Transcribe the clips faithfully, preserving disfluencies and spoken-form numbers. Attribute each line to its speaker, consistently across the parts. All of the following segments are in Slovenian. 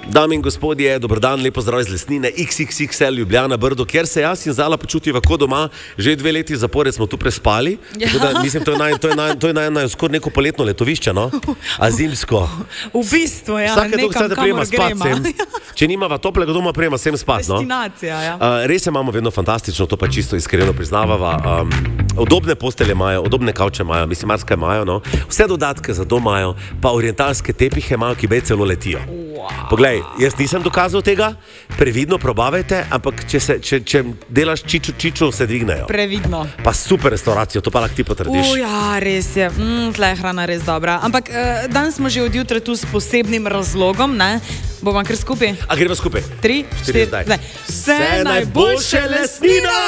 Speaker 1: Dame in gospodje, dober dan, lepo zdrav iz Lesnine, iks iks iks el Ljubljana, Brdo, kjer se jaz in Zala počutiva kot doma, že dve leti zapored smo tu prespali. Ja. Da, mislim, to je naj, to je naj, to je naj, naj, skoro neko poletno letovišče, no? A zimsko.
Speaker 2: V bistvu, ja,
Speaker 1: vsake
Speaker 2: nekam, kamor gremo.
Speaker 1: Če nimava toplega doma, prejema sem spat, no?
Speaker 2: Destinacija, ja.
Speaker 1: Uh, res imamo vedno fantastično, to pa čisto iskreno priznavava. Um, udobne postelje imajo, udobne kavče imajo, mislim, marsikaj imajo, no? Vse dodatke za dom imajo, pa orientalske tepihe imajo, ki bej celo letijo.
Speaker 2: Wow.
Speaker 1: Poglej, jaz nisem dokazal tega, previdno probavajte, ampak če, se, če, če delaš čiču, čiču, se dvignejo.
Speaker 2: Previdno.
Speaker 1: Pa super restauracijo, to pa lahko ti potrdiš.
Speaker 2: U, ja, res je, mm, tle je hrana res dobra. Ampak eh, danes smo že od jutra tu s posebnim razlogom, ne? Bomo kar skupaj?
Speaker 1: A gremo skupaj?
Speaker 2: Tri, štiri, zdaj. Vse najboljše Lesnina!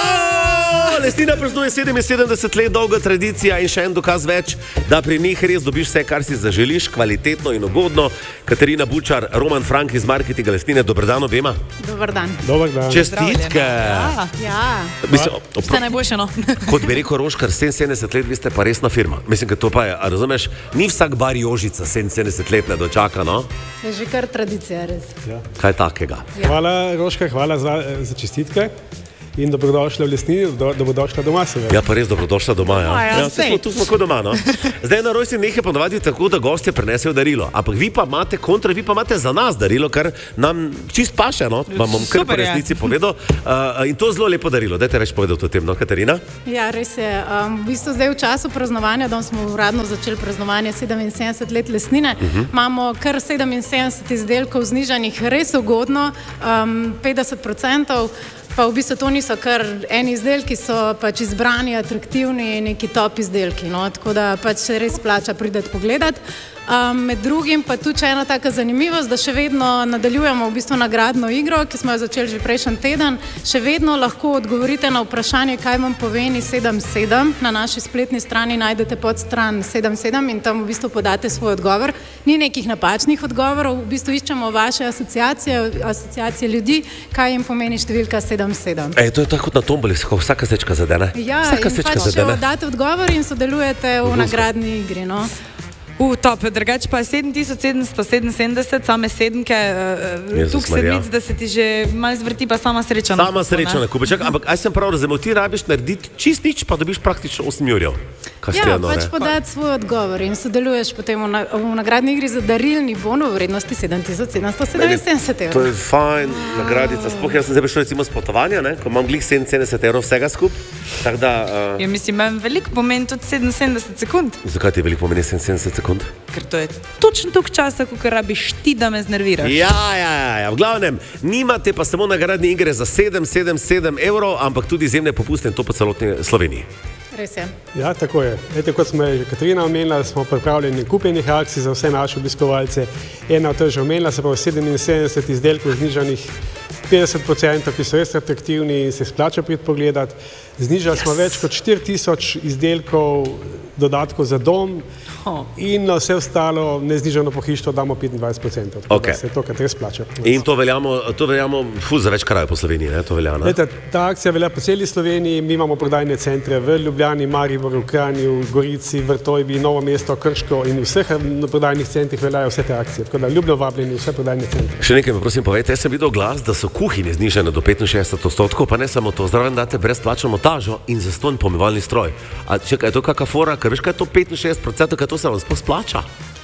Speaker 1: Lesnina praznuje sedeminsedemdeset let dolga tradicija in še en dokaz več, da pri njih res dobiš vse, kar si zaželiš, kvalitetno in ugodno. Katarina Bučar, Roman Frank iz marketinga Lesnine, dober dan obema.
Speaker 3: Dober dan.
Speaker 4: Dober dan.
Speaker 1: Čestitke.
Speaker 2: Ja,
Speaker 3: ja.
Speaker 1: Mislim, opro...
Speaker 2: Vse najboljše, no.
Speaker 1: Kot bi rekel Roškar, sedeminsedemdeset let, vi ste pa resna firma. Mislim, da to pa je, a razumeš, ni vsak bar Jožica sedeminsedemdeset let ne dočaka, no?
Speaker 3: Je že kar tradicija, res.
Speaker 4: Ja.
Speaker 1: Kaj takega?
Speaker 4: Ja. Hvala, Roškar, hvala za, za čestitke. In dobrodošla v Lesnini, do, dobrodošla doma, seveda.
Speaker 1: Ja, pa res dobrodošla doma, ja.
Speaker 2: A, ja,
Speaker 1: ja, smo, tu smo kot doma, no. Zdaj na rojstni dneh je ponovadi tako, da gostje prinesejo darilo. Ampak vi pa imate kontra, vi pa imate za nas darilo, kar nam čist paše, no. Vam bom kar po resnici povedal. Uh, in to zelo lepo darilo. Dajte več povedati o tem, no, Katarina?
Speaker 3: Ja, res je. Um, v bistvu zdaj v času praznovanja, da smo uradno začeli praznovanje sedeminsedemdeset let Lesnine, uh -huh. imamo kar sedeminsedemdeset izdelkov znižanih res ugodno, um, petdeset procentov. Pa v bistvu to niso kar eni izdelki, so pač izbrani, atraktivni, neki top izdelki, no, tako da pač se res plača prideti pogledati. Um, med drugim pa tu ena taka zanimivost, da še vedno nadaljujemo v bistvu nagradno igro, ki smo jo začeli že prejšnji teden. Še vedno lahko odgovorite na vprašanje, kaj vam pomeni sedem sedem. Na naši spletni strani najdete podstran sedem sedem in tam v bistvu podate svoj odgovor. Ni nekih napačnih odgovorov, v bistvu iščemo vaše asociacije, asociacije ljudi, kaj jim pomeni številka sedem sedem.
Speaker 1: Ej, to je tako kot na tomboli, vsaka sečka zadene.
Speaker 3: Ja,
Speaker 1: vsaka
Speaker 3: in
Speaker 1: sečka
Speaker 3: pač
Speaker 1: zadene.
Speaker 3: date odgovor in sodelujete v nagradni igri, no.
Speaker 2: U, top, drugače pa sedem tisoč sedemsto sedeminsedemdeset, same sedemke, uh, tukaj sedmic, da se ti že malo zvrti, pa sama sreča.
Speaker 1: Sama sreča na kupeček, ampak aj sem prav razumel, ti rabiš narediti čist nič, pa dobiš praktično osem jurjev.
Speaker 3: Ja, pač podati svoj odgovor in sodeluješ potem v, na, v nagradni igri za darilni bon v vrednosti sedem tisoč sedemsto sedeminsedemdeset evrov.
Speaker 1: To je fajn, nagradica. Sploh jaz sem zdaj prišel recimo s potovanja, ne, ko imam glih sedeminsedemdeset evrov vsega skup. Tak da, uh...
Speaker 2: ja, mislim, imam veliko pomen tudi sedeminsedemdeset sekund.
Speaker 1: Zakaj ti veliko pomeni sedeminsedemdeset sekund?
Speaker 2: Ker to je točno toliko časa, koliko rabiš ti, da me znerviraš.
Speaker 1: Ja, ja, ja, ja. V glavnem, nimate pa samo nagradne igre za sedem sedem sedem evrov, ampak tudi izjemne popuste in to po celotni Sloveniji.
Speaker 3: Res je.
Speaker 4: Ja, tako je. Ete, kot smo je Katarina omenila, smo pripravljeni kupenih akcij za vse naše obiskovalce. Ena od teh že omenila, se pa sedeminsedemdeset izdelkov znižanih petdeset procentov, ki so res atraktivni in se splača priti pogledati. Znižali yes. smo več kot štiri tisoč izdelkov dodatkov za dom oh. in na vse ostalo neznižano pohištvo damo petindvajset procentov. Tako
Speaker 1: okay.
Speaker 4: da se to, kar res plača.
Speaker 1: In to veljamo, to veljamo fuz za več krajev po Sloveniji, ne? To velja, ne?
Speaker 4: Leta, ta akcija velja po celi Sloveniji, mi imamo prodajne centre v Ljubljani, Mariboru, Kranju, Gorici, Vrtojbi, Novo mesto, Krško in vseh prodajnih centrih veljajo vse te akcije. Tako da ljubno vabljeni vse prodajne centre.
Speaker 1: Še nekaj me prosim povejte, jaz sem videl glas, da so kuhinje znižane do petinšestdeset odstotkov, pa ne samo to, zraven date brezplačno montažo in zastonj pomivalni stroj. A čekaj, je to kakšna fora, ker veš, kaj je to petinšestdeset procentov, kaj to se vam sploh splača?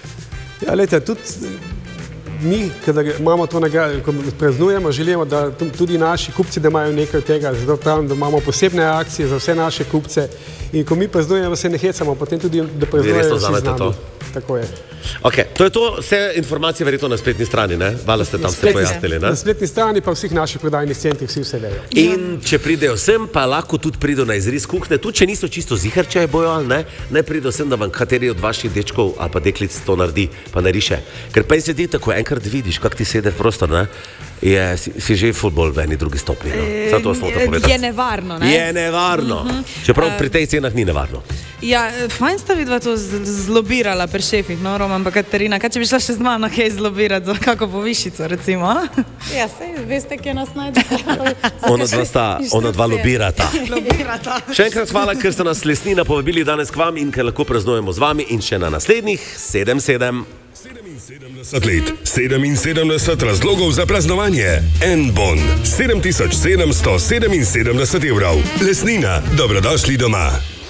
Speaker 4: Ja, lejte, tudi mi, kadar imamo to nagrado, ko praznujemo, želimo, da tudi naši kupci, da imajo nekaj tega, zato pravim, da imamo posebne akcije za vse naše kupce in ko mi praznujemo, se ne hecamo, potem tudi, da praznujejo vsi z nami. Tako je.
Speaker 1: Ok, to je to, vse informacije verjetno na spletni strani, ne? Vala ste tam ste pojasnili, ne?
Speaker 4: Na spletni strani pa vseh naših prodajnih centrih vsi vse vejo.
Speaker 1: In če pridejo sem, pa lahko tudi pridejo na izris kuhne, tudi če niso čisto zihar, če je bojo ali ne, ne pridejo sem, da vam kateri od vaših dečkov ali pa deklic to naredi, pa nariše. Ker pa se ti tako enkrat vidiš, kak ti sede v prostor, ne? Je, si, si že futbol v eni drugi stopni, no? Samo to smo to povedali.
Speaker 2: Je nevarno, ne?
Speaker 1: Je nevarno. Mm-hmm. Čeprav pri tej cenah ni nevarno.
Speaker 2: Ja, fajn sta vidva to zlobirala pri šefih, no, Roman pa Katarina. Kaj če bi šla še z mano kaj zlobirati za kako povišico, recimo?
Speaker 3: Ja, sej, veste, kje nas najde.
Speaker 1: Ona dva sta, ona dva lobirata.
Speaker 2: Lobirata.
Speaker 1: Še enkrat hvala, ker ste nas Lesnina povabili danes k vam in ker lahko praznujemo z vami in še na naslednjih sedem sedem.
Speaker 5: sedemdeset let, sedeminsedemdeset razlogov za praznovanje. En bon, sedem tisoč sedemsto sedeminsedemdeset evrov. Lesnina, dobrodošli doma.